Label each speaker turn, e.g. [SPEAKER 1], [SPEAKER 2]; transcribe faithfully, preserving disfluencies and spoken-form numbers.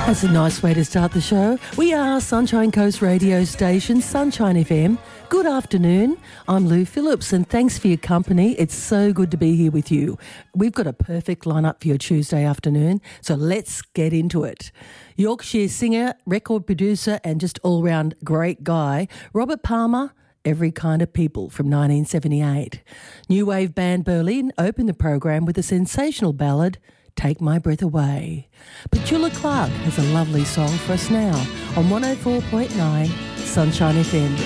[SPEAKER 1] That's a nice way to start the show. We are Sunshine Coast radio station, Sunshine F M. Good afternoon. I'm Lou Phillips and thanks for your company. It's so good to be here with you. We've got a perfect lineup for your Tuesday afternoon, so let's get into it. Yorkshire singer, record producer and just all-round great guy, Robert Palmer, Every Kind of People from nineteen seventy-eight. New wave band Berlin opened the program with a sensational ballad, Take My Breath Away. Petula Clark has a lovely song for us now on one oh four point nine Sunshine F M.